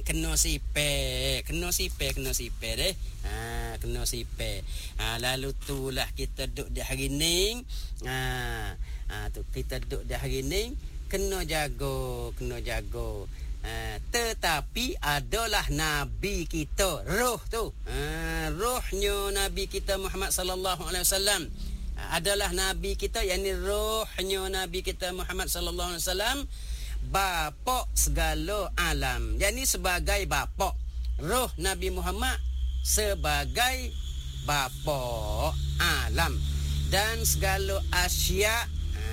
kena sipek deh. Kena sipek. Lalu itulah kita duduk di hari ni. Tu kita duduk di hari ni kena jaga. Tetapi adalah Nabi kita, roh tu. Rohnya Nabi kita Muhammad sallallahu alaihi wasallam. Adalah Nabi kita, yakni rohnya Nabi kita Muhammad sallallahu alaihi wasallam, bapa segala alam. Yakni sebagai bapa. Roh Nabi Muhammad sebagai bapa alam dan segala asya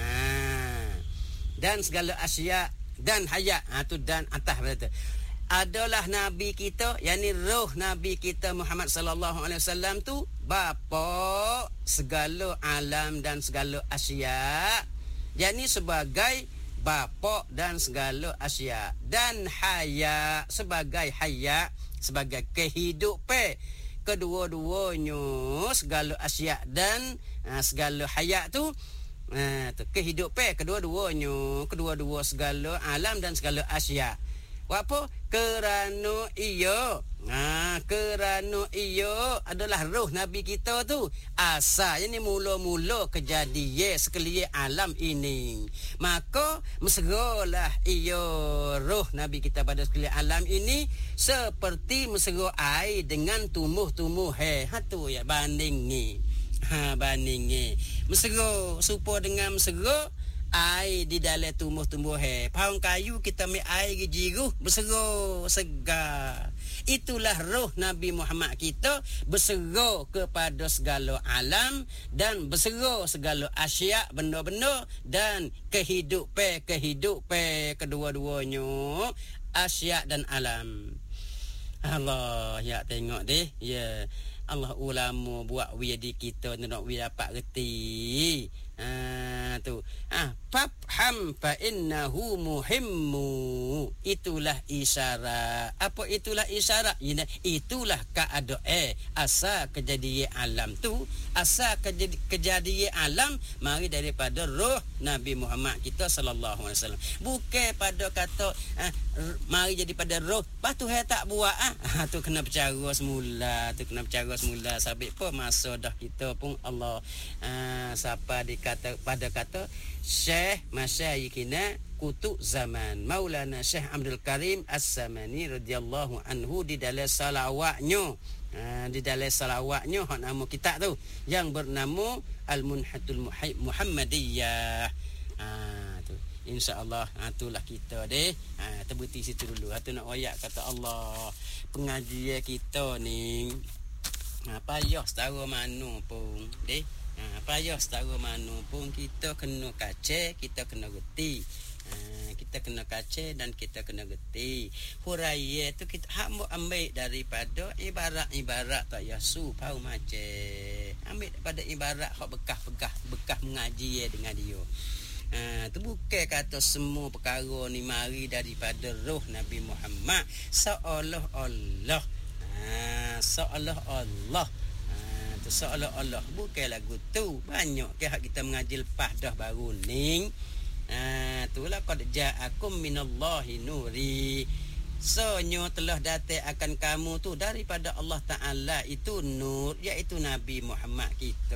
dan hayat. Tu dan atas berarti adalah Nabi kita, yakni roh Nabi kita Muhammad sallallahu alaihi wasallam tu bapa segala alam dan segala asya, yakni sebagai bapa dan segala asya, dan hayat sebagai hayat, sebagai kehidupan. Kedua-duanya segala asya dan segala hayat tu kehidupan kedua-dua segala alam dan segala asya. Apa? Kerana ia adalah roh Nabi kita tu asal, ini mula-mula kejadian sekalian alam ini. Maka meseralah ia roh Nabi kita pada sekalian alam ini seperti mesera air dengan tumbuh-tumbuhan. Tu ya bandingi. Mesera serupa dengan mesera air di dalam tumbuh-tumbuhan. Pohon kayu kita ambil air jiruh bersera segar. Itulah roh Nabi Muhammad kita, bersera kepada segala alam dan bersera segala asya, benda-benda dan kehidupan kedua-duanya, asya dan alam. Allah ya tengok deh ya. Allah ulama buat wiyadi kita nak wi dapat reti. Tu. Fafham fa innahu muhimmu. Itulah isyarat. Apa itulah isyarat? Itulah keadaan asal kejadian alam tu. Asal kejadian alam mari daripada roh Nabi Muhammad kita sallallahu alaihi wasallam. Bukan pada kata mari jadi pada roh, lepas tu tak buat tu kena bercara semula. Sabit pun masa dah kita pun Allah siapa dikata pada kata Syekh Masyayikhina Kutub Zaman Maulana Syekh Abdul Karim As-Samani radhiyallahu anhu di dalam salawatnya hak nama kitab tu yang bernama Al-Munhatul Muhammadiyah. Tu insya-Allah itulah kita deh. Terberhenti situ dulu. Tu nak royak kata Allah pengajian kita ni payah setara mana pun deh. Payah setara mana pun kita kena kacau, kita kena reti. Kita kena kacau dan kita kena reti. Huraiya tu kita hak ambil daripada ibarat tak yasu pau macam. Ambil daripada ibarat hak bekas mengaji dengan dia. Tu bukan kata semua perkara ni mari daripada roh Nabi Muhammad seolah-olah. Seolah-olah bukan lagu tu. Banyak ke hak kita mengaji lepas dah baru ni. Itulah qad ja'akum minallahi nuri. Sonyo telah datang akan kamu tu daripada Allah Ta'ala itu nur, iaitu Nabi Muhammad kita.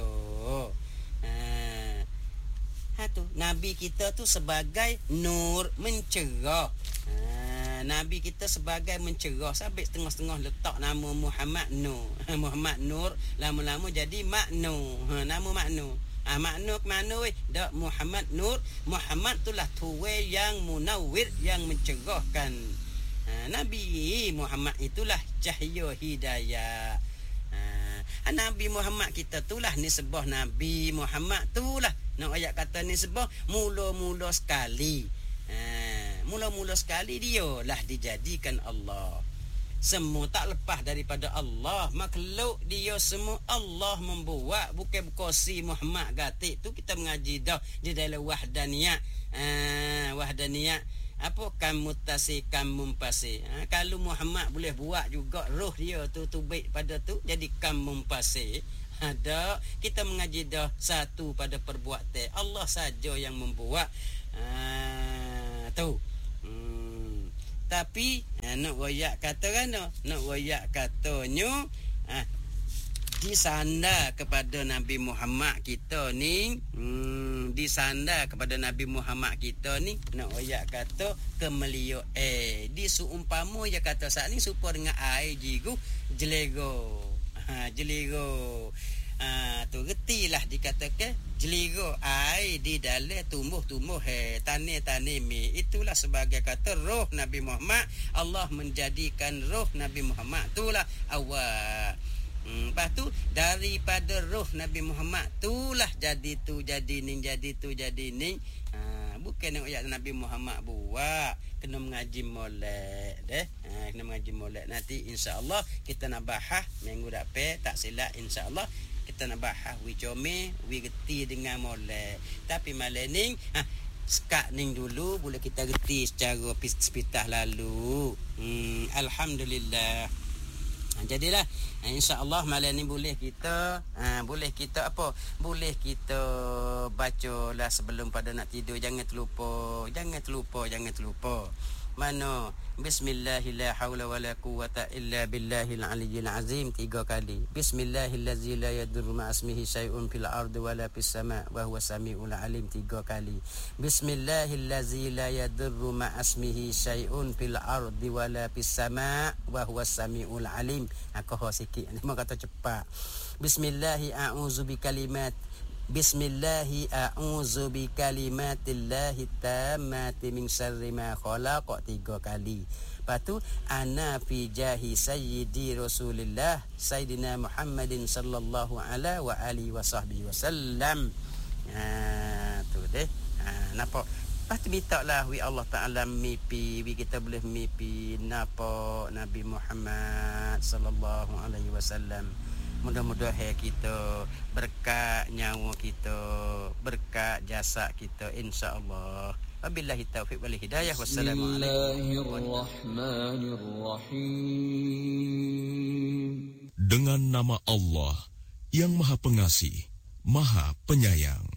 Tu Nabi kita tu sebagai nur mencerah. Nabi kita sebagai mencerah. Sampai setengah-setengah letak nama Muhammad Nur. Muhammad Nur lama-lama jadi Maknu. Nama Maknu. Makna ke mana weh? Dak Muhammad Nur. Muhammad itulah tuwe yang munawwir, yang mencerahkan. Nabi Muhammad itulah cahaya hidayah. Nabi Muhammad kita itulah nisbah Nabi Muhammad itulah. Nak ayat kata nisbah mula-mula sekali. Mula-mula sekali dia lah dijadikan Allah. Semua tak lepas daripada Allah. Makhluk dia semua Allah membuat. Bukan berkosi Muhammad gatik. Tu kita mengaji dah di dalam wahdaniyat. Wahdaniyat. Apa kan mutasi kan mumpasi. Kalau Muhammad boleh buat juga roh dia tu baik pada tu. Jadi kan mumpasi. Ada kita mengaji dah satu pada perbuatan. Allah saja yang membuat. Tu. Tapi nak royak kata kan, nak royak katanya disandar kepada Nabi Muhammad kita ni, disandar kepada Nabi Muhammad kita ni, nak royak kata kemelio di seumpama ya kata saat ni serupa dengan air jigu jelego. Jelego tu retilah dikatakan jelego air di dalam tumbuh-tumbuh tani-tani mi. Itulah sebagai kata roh Nabi Muhammad. Allah menjadikan roh Nabi Muhammad itulah awal. Lepas tu daripada roh Nabi Muhammad itulah jadi tu jadi ni, jadi tu jadi ni. Bukan nak ayat Nabi Muhammad buat, kena mengaji molek kena mengaji molek. Nanti insya-Allah kita nak bahas minggu depan, tak silap insya-Allah kita nak bahas wi comel, wi reti dengan molek. Tapi malam ni sekat ning dulu boleh kita reti secara pitah lalu. Alhamdulillah. Jadilah insya-Allah malam ni boleh kita boleh kita bacalah sebelum pada nak tidur. Jangan terlupa mana Bismillahirrahmanirrahim aliyyil azim 3 kali. Bismillahillazi la yadurru ma ismihi syai'un fil ardi wala fis sama' wa huwa samiul alim 3 kali. Bismillahillazi la yadurru ma ismihi syai'un fil ardi wala fis sama' wa huwa samiul alim. Aku sikit ni kata cepat. Bismillahi a'udzu bikalimatillahi tammati min syarri ma khalaq 3 kali. Lepas tu ana fi jahi sayyidi Rasulillah Sayyidina Muhammadin sallallahu alaihi wa alihi wa sahbihi wasallam. Tu deh. Nampak? Lepas tu mintalah wi Allah Taala mimpi, wi kita boleh mimpi nampak Nabi Muhammad sallallahu alaihi wasallam. Mudah-mudahan kita berkat nyawa kita, berkat jasa kita insya-Allah. Wabillahi taufiq wal hidayah. Wassalamualaikum. Dengan nama Allah yang Maha Pengasih, Maha Penyayang.